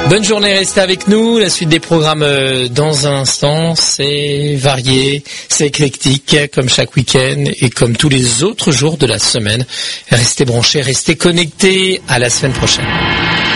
Bonne journée, restez avec nous. La suite des programmes dans un instant, c'est varié, c'est éclectique, comme chaque week-end et comme tous les autres jours de la semaine. Restez branchés, restez connectés. À la semaine prochaine.